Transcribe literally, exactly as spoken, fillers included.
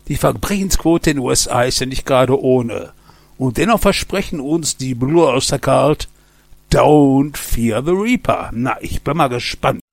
Die Verbrechensquote in den U S A ist ja nicht gerade ohne. Und dennoch versprechen uns die Blue Oyster Cult, Don't Fear the Reaper. Na, ich bin mal gespannt.